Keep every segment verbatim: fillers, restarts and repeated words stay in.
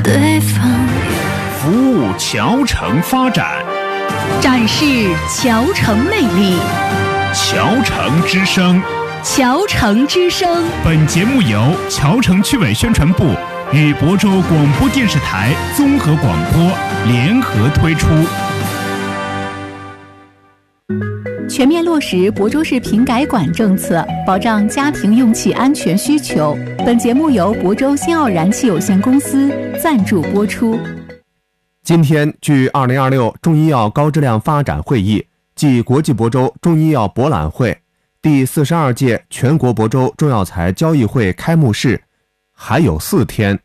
对方。 服务侨城发展， 展示侨城魅力。 侨城之声， 侨城之声。 本节目由侨城区委宣传部与亳州广播电视台综合广播联合推出。 全面落实亳州市品改管政策，保障家庭用气安全需求。本节目由亳州新奥燃气有限公司赞助播出。 今天，距二零二六中医药高质量发展会议暨国际亳州中医药博览会第四十二届全国亳州中药材交易会开幕式还有四天。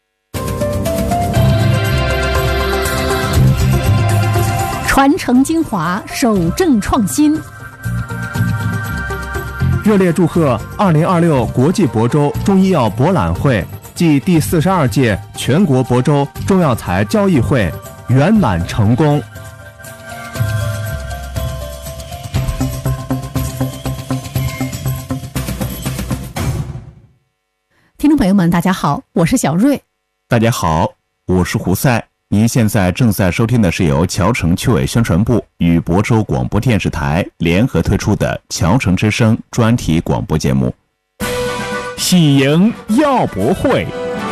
传承精华，守正创新。 热烈祝贺二零二六国际亳州中医药博览会暨第四十二届全国亳州中药材交易会圆满成功。 听众朋友们，大家好，我是小瑞。 大家好，我是胡赛。您现在正在收听的是由侨城区委宣传部与亳州广播电视台联合推出的侨城之声专题广播节目。 喜迎药博会。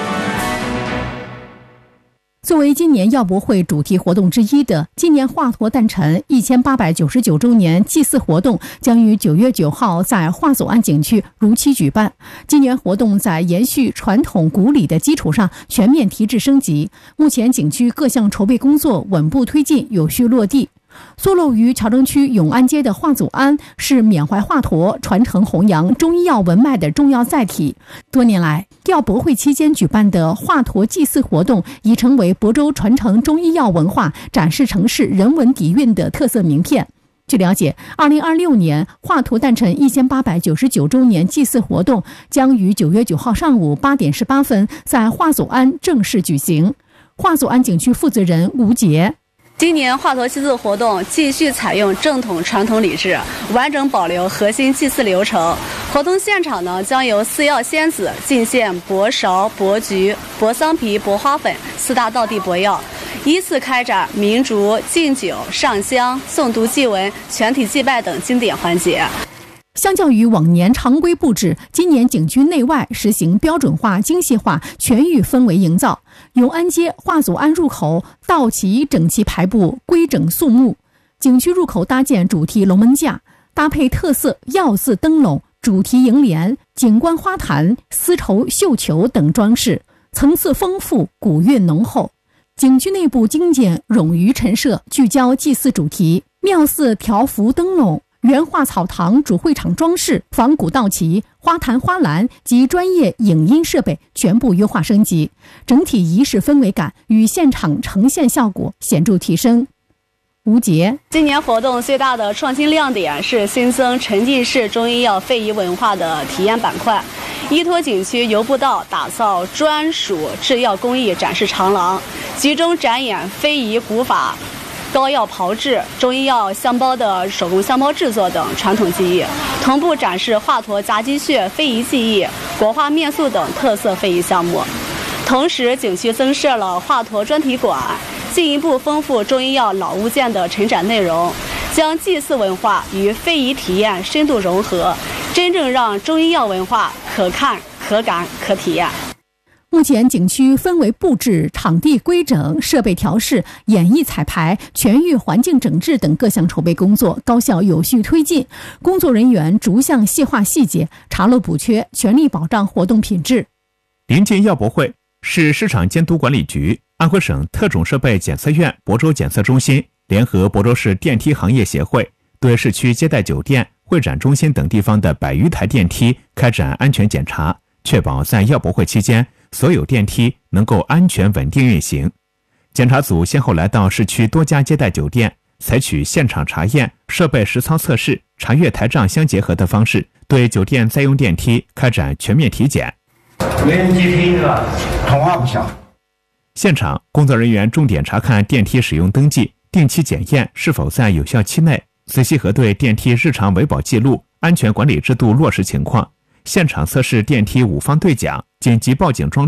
作为今年药博会主题活动之一的今年华佗诞辰一千八百九十九周年祭祀活动，将于九月九号在华左岸景区如期举办。今年活动在延续传统古礼的基础上全面提质升级，目前景区各项筹备工作稳步推进，有序落地。坐落于侨城区永安街的华祖庵是缅怀华佗、传承弘扬中医药文脉的重要载体。多年来，药博会期间举办的华佗祭祀活动已成为亳州传承中医药文化、展示城市人文底蕴的特色名片。据了解，二零二六年华佗诞辰一千八百九十九周年祭祀活动将于九月九号上午八点十八分在华祖庵正式举行。华祖庵景区负责人吴杰。 今年华佗祭祀活动继续采用正统传统礼制，完整保留核心祭祀流程。活动现场呢，将由四药仙子进献柏芍、柏菊、柏桑皮、柏花粉四大道地柏药，依次开展鸣烛、敬酒、上香、诵读祭文、全体祭拜等经典环节。 相较于往年常规布置，今年景区内外实行标准化、精细化、全域氛围营造。永安街华祖庵入口道旗整齐排布，规整肃穆。景区入口搭建主题龙门架，搭配特色药字灯笼、主题楹联、景观花坛、丝绸绣球等装饰，层次丰富，古韵浓厚。景区内部精简冗余陈设，聚焦祭祀主题，庙寺条幅灯笼、原画草堂主会场装饰、仿古道旗、花坛花篮及专业影音设备全部优化升级，整体仪式氛围感与现场呈现效果显著提升。吴杰， 今年活动最大的创新亮点是新增沉浸式中医药非遗文化的体验板块，依托景区游步道打造专属制药工艺展示长廊，集中展演非遗古法、膏药炮制、中医药香包的手工香包制作等传统技艺，同步展示华佗杂技穴非遗技艺、国画面塑等特色非遗项目。同时，景区增设了华佗专题馆，进一步丰富中医药老物件的陈展内容，将祭祀文化与非遗体验深度融合，真正让中医药文化可看、可感、可体验。 目前景区分为布置、场地规整、设备调试、演艺彩排、全域环境整治等各项筹备工作高效有序推进，工作人员逐项细化细节，查漏补缺，全力保障活动品质。 临近药博会，市市场监督管理局、安徽省特种设备检测院亳州检测中心联合亳州市电梯行业协会，对市区接待酒店、会展中心等地方的百余台电梯开展安全检查，确保在药博会期间所有电梯能够安全稳定运行。检查组先后来到市区多家接待酒店，采取现场查验、设备实操测试、查阅台账相结合的方式，对酒店在用电梯开展全面体检。 连接梯是吧？通话不响。 现场工作人员重点查看电梯使用登记，定期检验是否在有效期内，仔细核对电梯日常维保记录、安全管理制度落实情况。现场测试电梯五方对讲、紧急报警装置、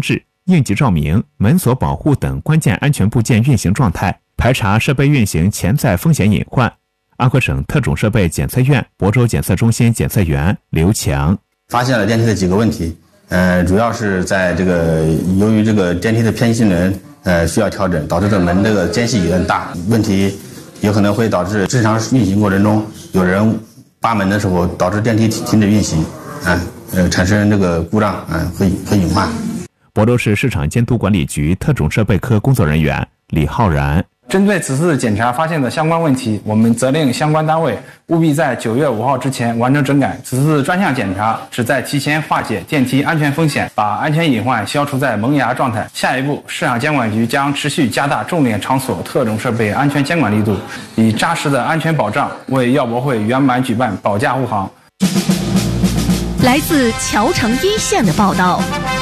应急照明、门锁保护等关键安全部件运行状态，排查设备运行潜在风险隐患。安徽省特种设备检测院亳州检测中心检测员刘强发现了电梯的几个问题，呃，主要是在这个由于这个电梯的偏心轮呃需要调整，导致这门这个间隙有点大，问题有可能会导致日常运行过程中有人扒门的时候导致电梯停止运行，啊呃产生这个故障，啊会会隐患。 亳州市市场监督管理局特种设备科工作人员李浩然。 针对此次检查发现的相关问题，我们责令相关单位务必在九月五号之前完成整改。此次专项检查旨在提前化解电梯安全风险，把安全隐患消除在萌芽状态。下一步，市场监管局将持续加大重点场所特种设备安全监管力度，以扎实的安全保障为亚博会圆满举办保驾护航。 来自桥城一线的报道。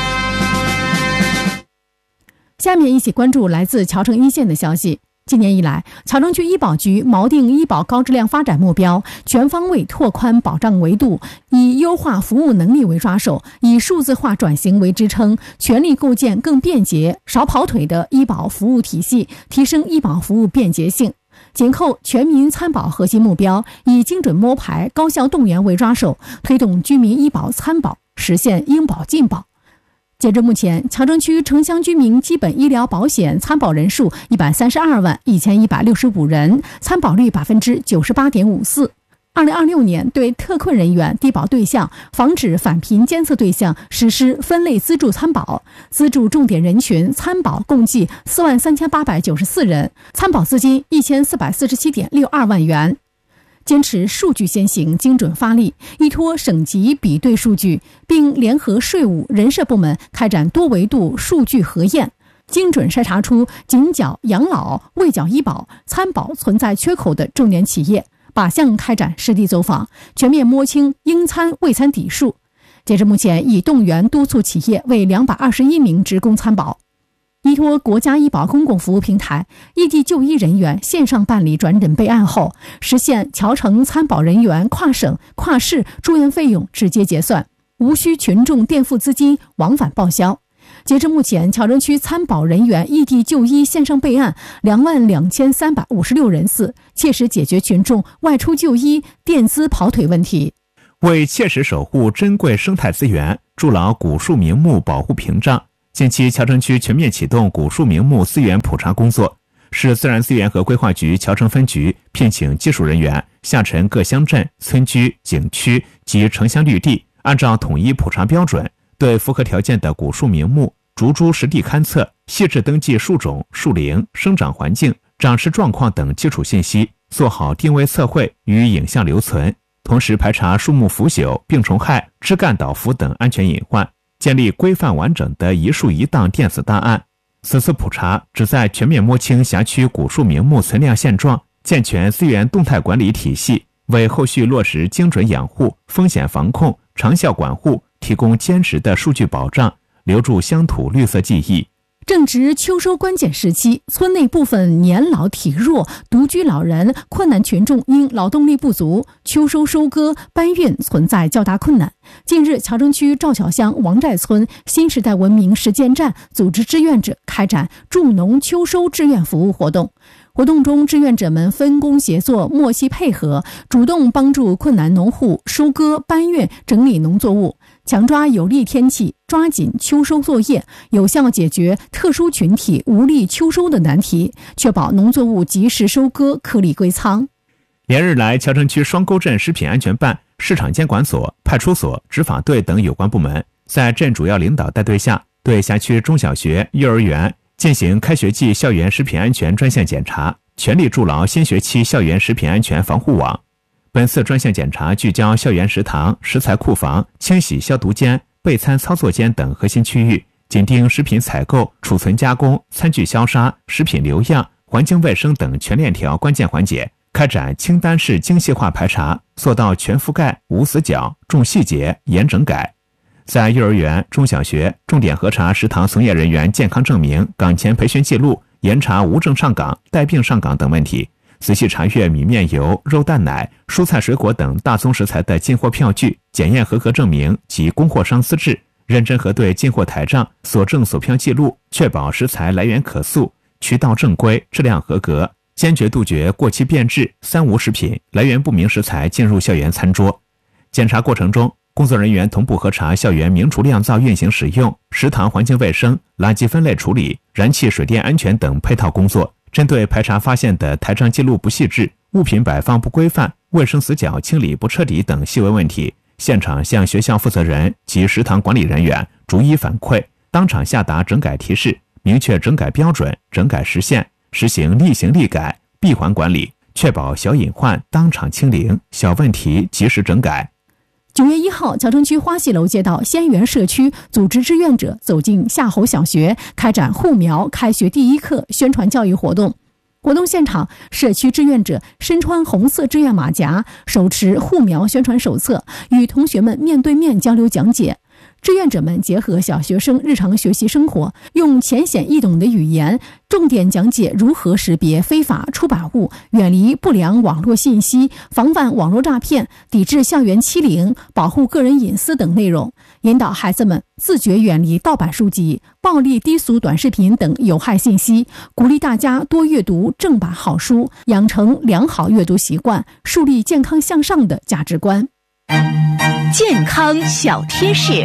下面一起关注来自桥城一线的消息。今年以来，桥城区医保局锚定医保高质量发展目标，全方位拓宽保障维度，以优化服务能力为抓手，以数字化转型为支撑，全力构建更便捷、少跑腿的医保服务体系，提升医保服务便捷性。紧扣全民参保核心目标，以精准摸排、高效动员为抓手，推动居民医保参保，实现应保尽保。截至目前，桥城区城乡居民基本医疗保险参保人数一百三十二万一千一百六十五人，参保率百分之九十八点五四。二零二六年对特困人员、低保对象、防止返贫监测对象实施分类资助参保，资助重点人群参保共计四万三千八百九十四人，参保资金一千四百四十七点六二万元。坚持数据先行、精准发力，依托省级比对数据，并联合税务、人社部门开展多维度数据核验，精准筛查出仅缴养老、未缴医保、参保存在缺口的重点企业，靶向开展实地走访，全面摸清应参未参底数。截至目前，已动员督促企业为两百二十一名职工参保。依托国家医保公共服务平台，异地就医人员线上办理转诊备案后，实现桥城参保人员跨省、跨市住院费用直接结算，无需群众垫付资金往返报销。截至目前，桥城区参保人员异地就医线上备案两万两千三百五十六人次，切实解决群众外出就医垫资跑腿问题。 为切实守护珍贵生态资源，筑牢古树名木保护屏障，近期桥城区全面启动古树名木资源普查工作。市自然资源和规划局桥城分局聘请技术人员下沉各乡镇、村居、景区及城乡绿地，按照统一普查标准，对符合条件的古树名木、竹株实地勘测，细致登记树种、树龄、生长环境、长势状况等基础信息，做好定位测绘与影像留存，同时排查树木腐朽、病虫害、枝干倒伏等安全隐患，建立规范完整的一树一档电子档案。此次普查旨在全面摸清辖区古树名木存量现状，健全资源动态管理体系，为后续落实精准养护、风险防控、长效管护提供坚实的数据保障，留住乡土绿色记忆。 正值秋收关键时期，村内部分年老体弱、独居老人、困难群众因劳动力不足，秋收收割、搬运存在较大困难。近日，桥城区赵桥乡王寨村新时代文明实践站组织志愿者开展助农秋收志愿服务活动。活动中，志愿者们分工协作、默契配合，主动帮助困难农户收割、搬运、整理农作物，强抓有利天气，抓紧秋收作业，有效解决特殊群体无力秋收的难题，确保农作物及时收割、颗粒归仓。 连日来，桥城区双沟镇食品安全办、市场监管所、派出所、执法队等有关部门在镇主要领导带队下，对辖区中小学、幼儿园进行开学季校园食品安全专项检查，全力筑牢新学期校园食品安全防护网。本次专项检查聚焦校园食堂、食材库房、清洗消毒间、备餐操作间等核心区域，紧盯食品采购、储存加工、餐具消杀、食品留样、环境卫生等全链条关键环节，开展清单式精细化排查，做到全覆盖、无死角、重细节、严整改。在幼儿园、中小学，重点核查食堂从业人员健康证明、岗前培训记录，严查无证上岗、带病上岗等问题，仔细查阅米面油、肉蛋奶、蔬菜水果等大宗食材的进货票据、检验合格证明及供货商资质， 认真核对进货台账、所证所票记录，确保食材来源可溯、渠道正规、质量合格，坚决杜绝过期变质、三无食品、来源不明食材进入校园餐桌。检查过程中，工作人员同步核查校园明厨酿造运行使用、食堂环境卫生、垃圾分类处理、燃气水电安全等配套工作。针对排查发现的台账记录不细致、物品摆放不规范、卫生死角清理不彻底等细微问题，现场向学校负责人及食堂管理人员逐一反馈，当场下达整改提示，明确整改标准、整改时限，实行立行立改、闭环管理，确保小隐患当场清零，小问题及时整改。 九月一号，谯城区花溪楼街道仙园社区组织志愿者走进夏侯小学，开展护苗开学第一课宣传教育活动。活动现场，社区志愿者身穿红色志愿马甲，手持护苗宣传手册，与同学们面对面交流讲解。志愿者们结合小学生日常学习生活，用浅显易懂的语言，重点讲解如何识别非法出版物，远离不良网络信息，防范网络诈骗，抵制校园欺凌，保护个人隐私等内容，引导孩子们自觉远离盗版书籍、暴力低俗短视频等有害信息，鼓励大家多阅读正版好书，养成良好阅读习惯，树立健康向上的价值观。 健康小贴士。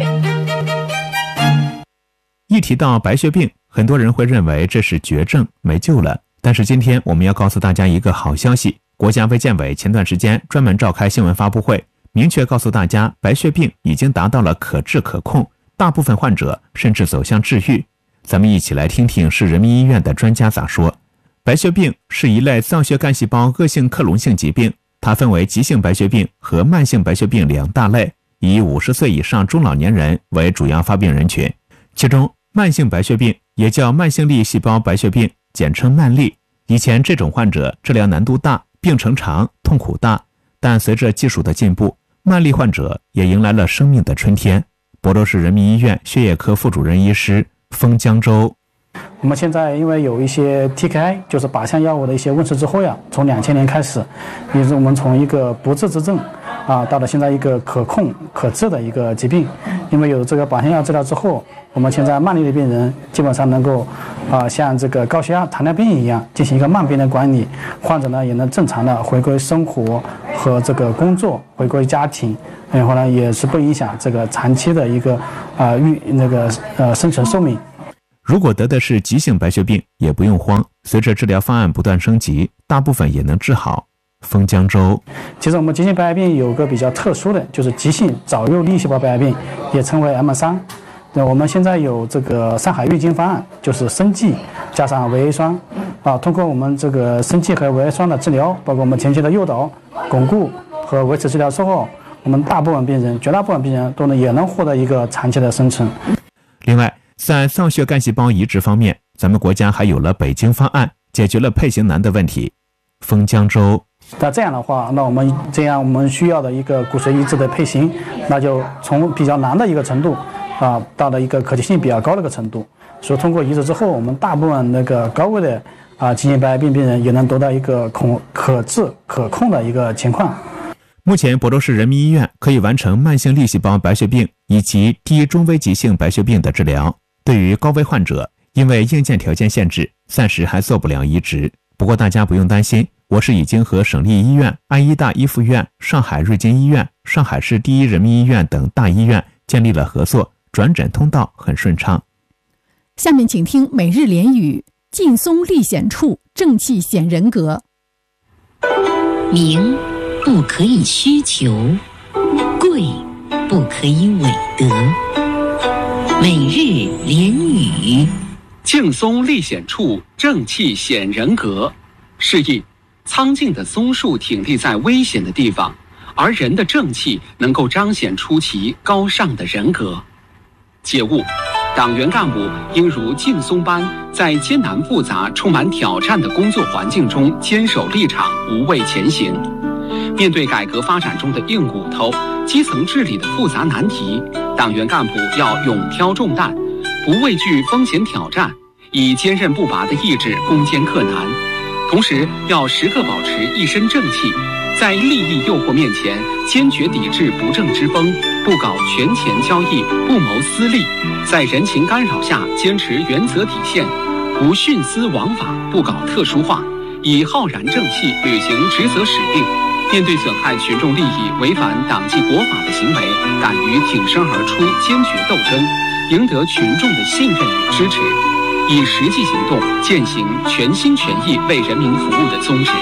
一提到白血病，很多人会认为这是绝症，没救了。但是今天我们要告诉大家一个好消息，国家卫健委前段时间专门召开新闻发布会，明确告诉大家，白血病已经达到了可治可控，大部分患者甚至走向治愈。咱们一起来听听市人民医院的专家咋说。白血病是一类造血干细胞恶性克隆性疾病，它分为急性白血病和慢性白血病两大类，以五十岁以上中老年人为主要发病人群。其中慢性白血病也叫慢性粒细胞白血病，简称慢粒。以前这种患者治疗难度大，病程长，痛苦大，但随着技术的进步，慢粒患者也迎来了生命的春天。亳州市人民医院血液科副主任医师封江州， 我们现在因为有一些 T K I， 就是靶向药物的一些问世之后呀，从两千年开始，也是我们从一个不治之症啊，到了现在一个可控可治的一个疾病。因为有这个靶向药治疗之后，我们现在慢粒的病人基本上能够啊，像这个高血压、糖尿病一样进行一个慢病的管理，患者呢也能正常的回归生活和这个工作，回归家庭，然后呢也是不影响这个长期的一个啊预那个呃生存寿命。 如果得的是急性白血病，也不用慌，随着治疗方案不断升级，大部分也能治好。封江州， 其实我们急性白血病有个比较特殊的，就是急性早幼粒细胞白血病，也称为 M 三。那我们现在有这个上海预警方案，就是生技加上维 A 酸啊，通过我们这个生技和维 A 酸的治疗，包括我们前期的诱导、巩固和维持治疗之后，我们大部分病人、绝大部分病人都能也能获得一个长期的生存。 另外，在造血干细胞移植方面，咱们国家还有了北京方案，解决了配型难的问题。封江州， 那这样的话，那我们这样我们需要的一个骨髓移植的配型，那就从比较难的一个程度啊，到了一个可及性比较高的一个程度。所以通过移植之后，我们大部分那个高危的啊急性白血病病人也能得到一个可可治可控的一个情况。 目前亳州市人民医院可以完成慢性粒细胞白血病以及低中危急性白血病的治疗。对于高危患者，因为硬件条件限制，暂时还做不了移植。不过大家不用担心，我市已经和省立医院、安医大医附院、上海瑞金医院、上海市第一人民医院等大医院建立了合作，转诊通道很顺畅。 下面请听每日联语：劲松历险处，正气显人格。 名不可以虚求，贵不可以伪德。每日联语： 劲松历险处，正气显人格。示意苍劲的松树挺立在危险的地方，而人的正气能够彰显出其高尚的人格。解悟：党员干部应如劲松般，在艰难复杂、充满挑战的工作环境中坚守立场，无畏前行。面对改革发展中的硬骨头、基层治理的复杂难题，党员干部要勇挑重担，不畏惧风险挑战，以坚韧不拔的意志攻坚克难。同时要时刻保持一身正气，在利益诱惑面前坚决抵制不正之风， 不搞权钱交易，不谋私利，在人情干扰下坚持原则底线，不徇私枉法，不搞特殊化，以浩然正气履行职责使命。面对损害群众利益、违反党纪国法的行为，敢于挺身而出，坚决斗争，赢得群众的信任与支持，以实际行动践行全心全意为人民服务的宗旨。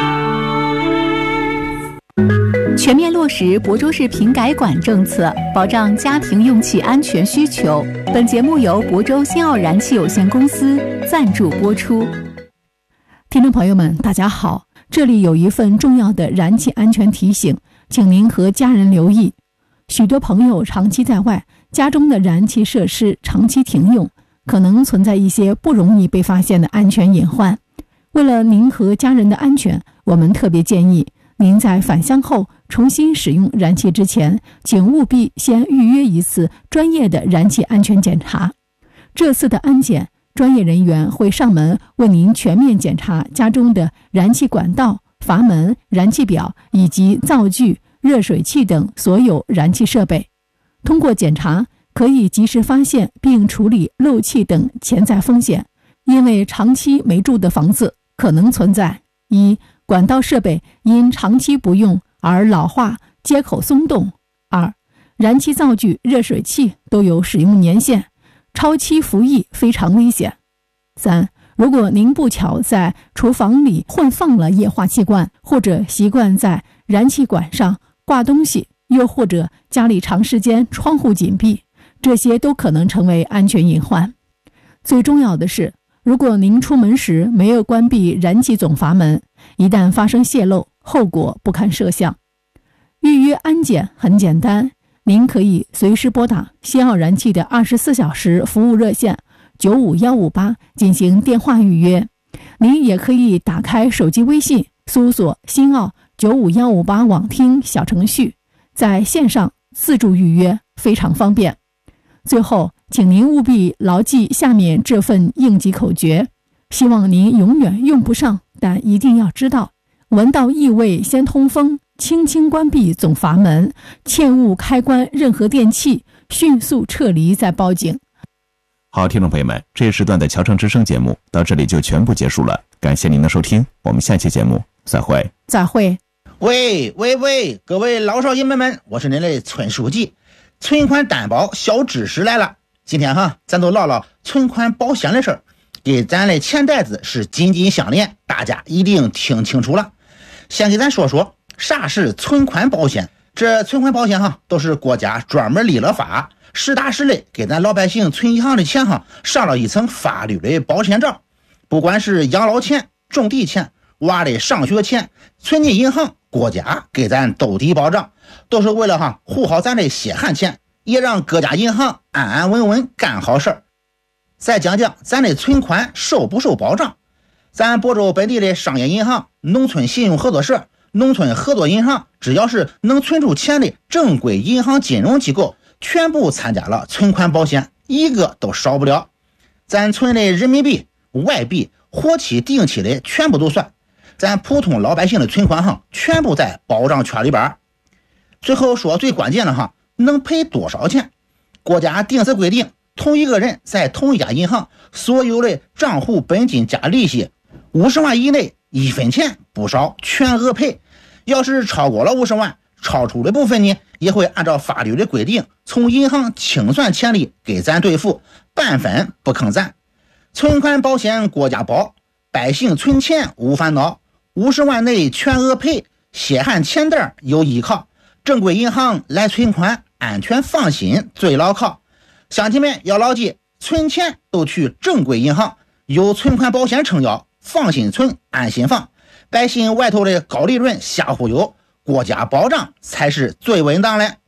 全面落实亳州市平改管政策，保障家庭用气安全需求。本节目由亳州新奥燃气有限公司赞助播出。 听众朋友们，大家好，这里有一份重要的燃气安全提醒，请您和家人留意。许多朋友长期在外，家中的燃气设施长期停用，可能存在一些不容易被发现的安全隐患。为了您和家人的安全，我们特别建议您在返乡后重新使用燃气之前，请务必先预约一次专业的燃气安全检查。这次的安检，专业人员会上门为您全面检查家中的燃气管道、阀门、燃气表以及灶具、热水器等所有燃气设备。通过检查，可以及时发现并处理漏气等潜在风险，因为长期没住的房子可能存在：一、管道设备因长期不用而老化、接口松动；二、燃气灶具、热水器都有使用年限，超期服役非常危险；三、如果您不巧在厨房里混放了液化气罐，或者习惯在燃气管上挂东西，又或者家里长时间窗户紧闭，这些都可能成为安全隐患。最重要的是，如果您出门时没有关闭燃气总阀门，一旦发生泄漏，后果不堪设想。预约安检很简单，您可以随时拨打新奥燃气的二十四小时服务热线九五一五八进行电话预约。您也可以打开手机微信，搜索新奥九五一五八网听小程序，在线上自助预约，非常方便。最后，请您务必牢记下面这份应急口诀，希望您永远用不上，但一定要知道：闻到异味先通风，轻轻关闭总阀门，切勿开关任何电器，迅速撤离再报警。 好，听众朋友们，这一时段的桥城之声节目到这里就全部结束了，感谢您的收听，我们下期节目再会。 再会。 喂喂喂，各位老少爷们们，我是您的村书记。存款担保小知识来了，今天哈，咱都唠唠存款保险的事儿，给咱的钱袋子是紧紧相连，大家一定听清楚了。先给咱说说啥是存款保险。这存款保险哈，都是国家专门立了法，实打实的给咱老百姓存银行的钱哈，上了一层法律的保险罩。不管是养老钱、种地钱、娃的上学钱，存进银行，国家给咱兜底保障，都是为了哈护好咱的血汗钱，也让各家银行安安稳稳干好事儿。再讲讲咱的存款受不受保障。咱亳州本地的商业银行、农村信用合作社、农村合作银行，只要是能存出钱的正规银行金融机构，全部参加了存款保险，一个都少不了。咱存的人民币、外币、活期、定期的全部都算，咱普通老百姓的存款哈，全部在保障圈里边。最后说最关键的哈，能赔多少钱？国家定时规定，同一个人在同一家银行所有的账户本金加利息五十万以内，一分钱不少，全额赔。要是超过了五十万，超出的部分呢，也会按照法律的规定，从银行清算钱利给咱兑付，半分不坑咱。存款保险国家保，百姓存钱无烦恼，五十万内全额赔，血汗钱袋有依靠，正规银行来存款，安全放心最牢靠。乡亲们要牢记，存钱都去正规银行，有存款保险撑腰，放心存，安心放。百姓外头的高利润瞎忽悠，国家保障才是最稳当的。